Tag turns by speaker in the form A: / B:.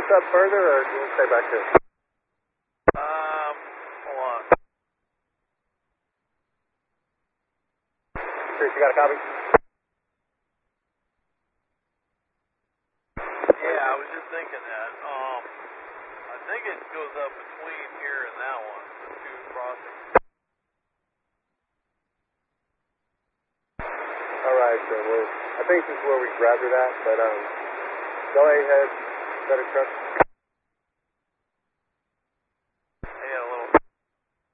A: this up further, or do you stay back here?
B: Hold on.
A: Chris, you got a copy?
B: Yeah, I was just thinking that. I think it goes up between here and that one, the two crossings.
A: Alright, so I think this is where we grabbed it at, but go ahead, better trust.